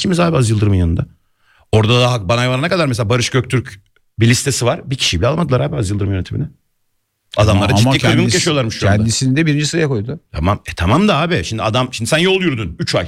kimiz abi Aziz Yıldırım'ın yanında? Orada da hak bana varana kadar mesela Barış Göktürk bir listesi var. Bir kişiyi bile almadılar abi Aziz Yıldırım yönetimine. Adamlara ciddi kırgınlık yaşıyorlarmış şu anda. Kendisini de birinci sıraya koydu. Tamam da abi şimdi sen yol yürüdün 3 ay.